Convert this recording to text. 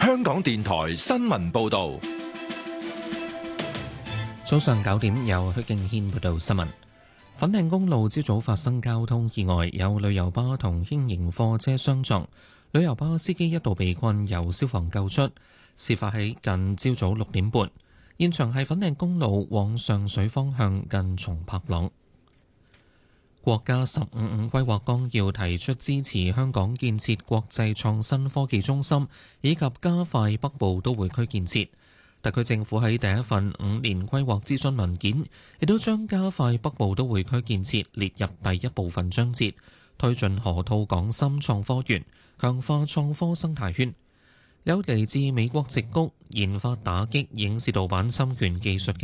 香港電台新聞報道。 早上9點，由許敬軒報道新聞。粉嶺公路朝早發生交通意外，有旅遊巴同輕型貨車相撞，旅遊巴司機一度被困，由消防救出。事發喺近朝早6點半，現場係粉嶺公路往上水方向近松柏塱。國家15+5規劃綱要提出支持香港建設國際創新科技中心，以及加快北部都會區建設。特區政府喺第一份5年規劃諮詢文件，亦都將加快北部都會區建設列入第一部分章節，推進河套港深創科園，強化創科生態圈。有嚟自美國矽谷研發打擊影視盜版侵權技術嘅